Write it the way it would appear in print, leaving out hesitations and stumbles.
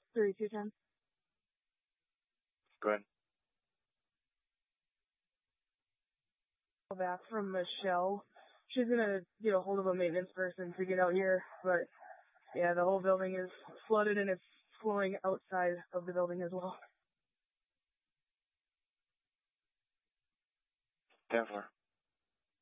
3210. Go ahead. Back from Michelle. She's gonna get a hold of a maintenance person to get out here, but yeah, the whole building is flooded and it's flowing outside of the building as well. 10-4.